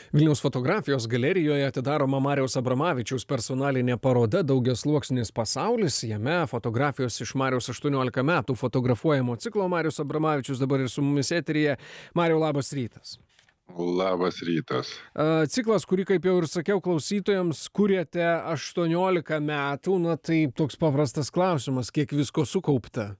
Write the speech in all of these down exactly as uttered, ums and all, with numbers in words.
Vilniaus fotografijos galerijoje atidaroma Mariaus Abramavičiaus personalinė paroda Daugiasluoksnis pasaulis. Jame fotografijos iš Mariaus aštuoniolika metų fotografuojamo ciklo Marius Abramavičius dabar ir su mumis eteryje. Mariau, labas rytas. Labas rytas. A, Ciklas, kurį, kaip jau ir sakiau klausytojams, kuriate aštuoniolika metų, na tai toks paprastas klausimas, kiek visko sukaupta?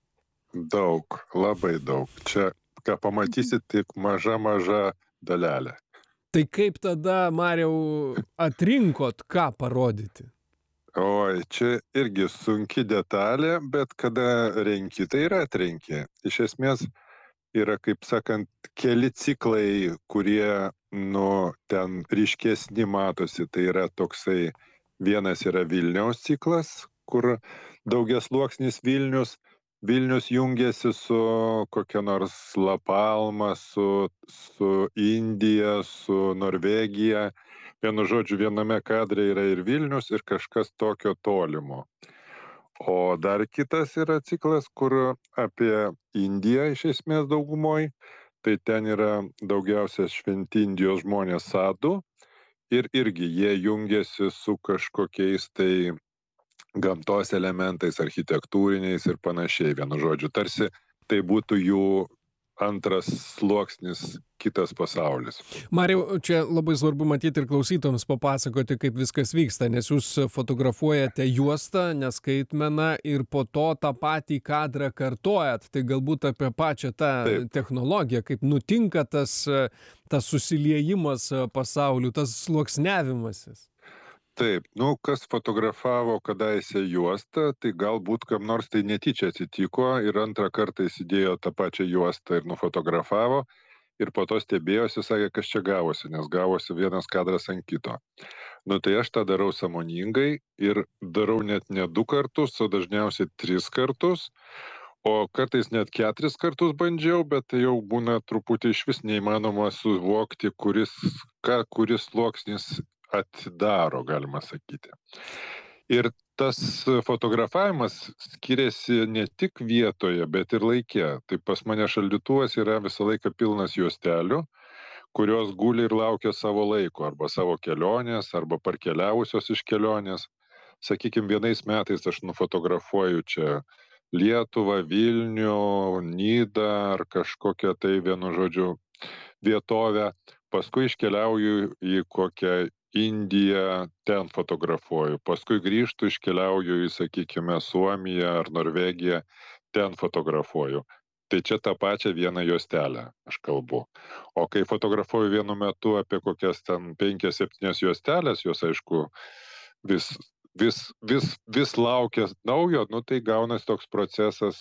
Daug, labai daug. Čia, ką pamatysit, tik maža, maža dalelė. Tai kaip tada, Mariau, atrinkot, ką parodyti? Oi, čia irgi sunki detalė, bet kada renki, tai yra atrenki. Iš esmės yra, kaip sakant, keli ciklai, kurie, nu, ten ryškesni matosi. Tai yra toksai, vienas yra Vilniaus ciklas, kur daugiasluoksnis Vilnius, Vilnius jungiasi su kokia nors La Palma, su, su Indija, su Norvegija. Vienu žodžiu, viename kadre yra ir Vilnius, ir kažkas tokio tolimo. O dar kitas yra ciklas, kur apie Indiją iš esmės daugumoj. Tai ten yra daugiausia šventi Indijos žmonės sadų. Ir irgi jie jungiasi su kažkokiais tai gamtos elementais, architektūriniais ir panašiai. Vienu žodžiu, tarsi tai būtų jų antras sluoksnis, kitas pasaulis. Mariau, čia labai svarbu matyti ir klausytojams papasakoti, kaip viskas vyksta, nes jūs fotografuojate juostą, neskaitmeną ir po to tą patį kadrą kartojat. Tai galbūt apie pačią tą Taip. technologiją, kaip nutinka tas, tas susiliejimas pasaulių, tas sluoksniavimasis. Taip, nu, kas fotografavo kadaise juostą, tai galbūt kam nors tai netyčia atsitiko ir antrą kartą įsidėjo tą pačią juostą ir nufotografavo ir po to stebėjosi, sakė, kas čia gavosi, nes gavosi vienas kadras ant kito. Nu, tai aš tą darau sąmoningai ir darau net ne du kartus, o dažniausiai tris kartus, o kartais net keturis kartus bandžiau, bet tai jau būna truputį iš vis neįmanoma suvokti, kuris, ką, kuris sluoksnis atidaro, galima sakyti. Ir tas fotografavimas skiriasi ne tik vietoje, bet ir laike. Tai pas mane šaldytuvas yra visą laiką pilnas juostelių, kurios guli ir laukia savo laiko, arba savo kelionės, arba parkeliavusios iš kelionės. Sakykime, vienais metais aš nufotografuoju čia Lietuvą, Vilnių, Nidą ar kažkokią tai, vienu žodžiu, vietovę. Paskui iškeliauju į kokią Indiją, ten fotografuoju. Paskui grįžtu, iškeliauju į, sakykime, Suomiją ar Norvegiją, ten fotografuoju. Tai čia tą pačią vieną juostelę aš kalbu. O kai fotografuoju vienu metu apie kokias ten penkias, septynias juostelės, jos aišku vis, vis, vis, vis laukia naujo, nu tai gaunasi toks procesas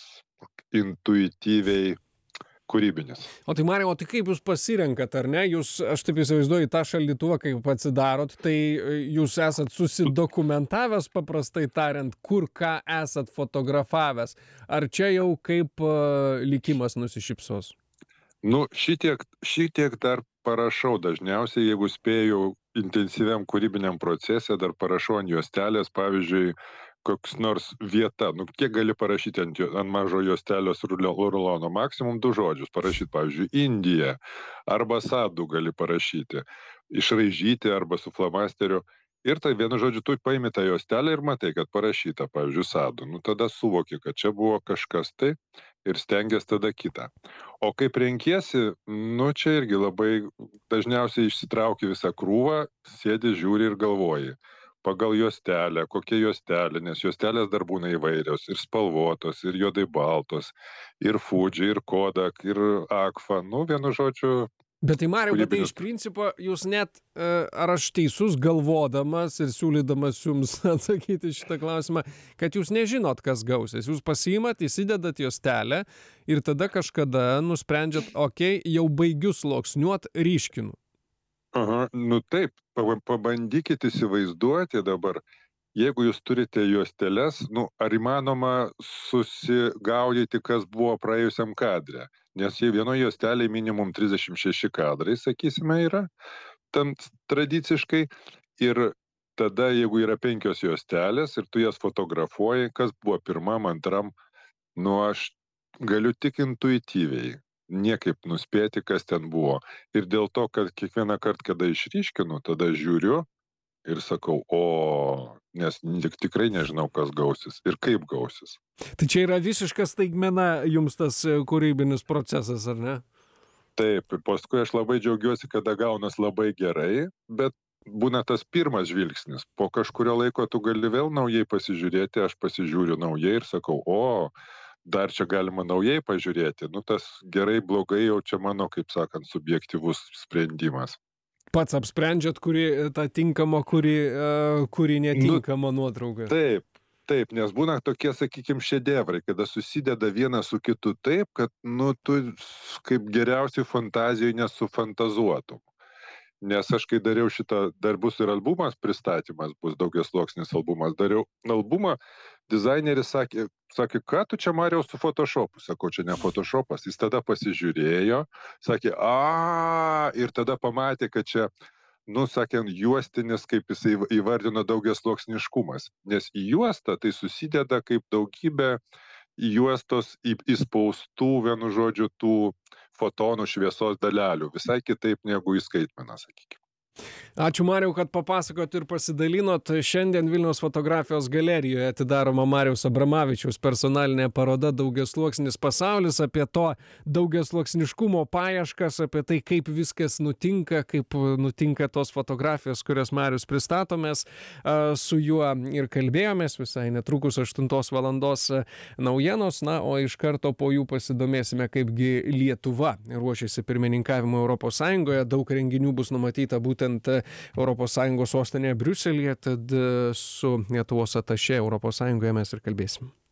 intuityviai kūrybinis. O tai, Mariau, o tai kaip jūs pasirenkat, ar ne? Jūs, aš taip įsivaizduoju, tą šaldytuvą, kaip atsidarot, tai jūs esat susidokumentavęs, paprastai tariant, kur ką esat fotografavęs. Ar čia jau kaip uh, likimas nusišypsos? Nu, šitiek, šitiek dar parašau dažniausiai, jeigu spėjau intensyviam kūrybiniam procese, dar parašau ant juostelės, pavyzdžiui, koks nors vieta, nu kiek gali parašyti ant, ant mažo juostelės rulono, maksimum du žodžius parašyti, pavyzdžiui, Indija, arba sadų gali parašyti, išraižyti arba su flomasteriu. Ir tai vienu žodžiu, tu paimi tą juostelę ir matai, kad parašyta, pavyzdžiui, sadų. Nu tada suvoki, kad čia buvo kažkas tai ir stengiasi tada kitą. O kaip renkiesi, nu čia irgi labai dažniausiai išsitrauki visą krūvą, sėdi, žiūri ir galvoji. Pagal juostelę, kokia juostelė, nes juostelės dar būna įvairios, ir spalvotos, ir juodai baltos, ir Fuji, ir Kodak, ir Agfa, nu, vienu žodžiu. Bet tai, Mariau, bet tai iš principo jūs net, ar aš teisus galvodamas ir siūlydamas jums atsakyti šitą klausimą, kad jūs nežinot, kas gausis. Jūs pasiimat, įsidedat juostelę ir tada kažkada nusprendžiat, okei, okay, jau baigiu sluoksniuot, ryškinu. Aha, nu taip, pabandykit įsivaizduoti dabar, jeigu jūs turite juosteles, nu, ar įmanoma susigaudyti, kas buvo praėjusiam kadre, nes jei vienoje juostelėje minimum trisdešimt šeši kadrai, sakysime, yra, tam tradiciškai, ir tada, jeigu yra penkios juostelės ir tu jas fotografuoji, kas buvo pirmam, antram, nu, aš galiu tik intuityviai. niekaip nuspėti, kas ten buvo. Ir dėl to, kad kiekvieną kartą, kada išryškinu, tada žiūriu ir sakau, o, nes tik, tikrai nežinau, kas gausis ir kaip gausis. Tai čia yra visiška staigmena jums tas kūrybinis procesas, ar ne? Taip, ir paskui aš labai džiaugiuosi, kada gaunas labai gerai, bet būna tas pirmas žvilgsnis. Po kažkurio laiko tu gali vėl naujai pasižiūrėti, aš pasižiūriu naujai ir sakau, o, dar čia galima naujai pažiūrėti. Nu, tas gerai, blogai jau čia mano, kaip sakant, subjektyvus sprendimas. Pats apsprendžiat, kuri ta tinkama, kuri, uh, kuri netinkama nu, nuotrauka. Taip, taip, nes būna tokie, sakykime, šedevrai, kada susideda vienas su kitu taip, kad, nu, tu kaip geriausiai fantazijoje nesufantazuotum. Nes aš, kai dariau šitą, dar bus ir albumas pristatymas, bus daugiasluoksnis albumas, dariau albumą, dizaineris sakė, sakė, ką tu čia, Mariau, su Photoshopu? Sakau, čia ne Photoshopas. Jis tada pasižiūrėjo, sakė, a, ir tada pamatė, kad čia, nu, sakė, juostinis, kaip jisai įvardino, daugiasluoksniškumas. Nes į juostą tai susideda kaip daugybė juostos įspaustų, vienu žodžiu, tų fotonų šviesos dalelių, visai kitaip negu į skaitmeną, sakykime. Ačiū, Mariau, kad papasakot ir pasidalinot. Šiandien Vilniaus fotografijos galerijoje atidaroma Mariaus Abramavičiaus personalinė paroda Daugiasluoksnis pasaulis, apie to daugiasluoksniškumo paieškas, apie tai, kaip viskas nutinka, kaip nutinka tos fotografijos, kurias Marius pristatomės. Su juo ir kalbėjomės, visai netrukus aštuntos valandos naujienos, na, o iš karto po jų pasidomėsime, kaipgi Lietuva ruošiasi pirmininkavimo Europos Sąjungoje. Daug renginių bus numatyta būtent Europos Sąjungos sostinėje Briuselyje, tad su Lietuvos atašė Europos Sąjungoje mes ir kalbėsim.